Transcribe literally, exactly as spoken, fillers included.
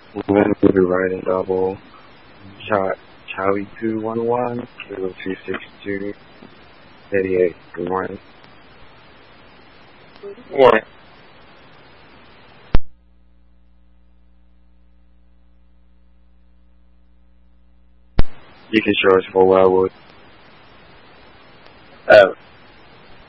When we be riding double, Char- Charlie two one one, Kilo two six two, thirty-eight. Good morning. Morning. You can show us for Wildwood. Uh,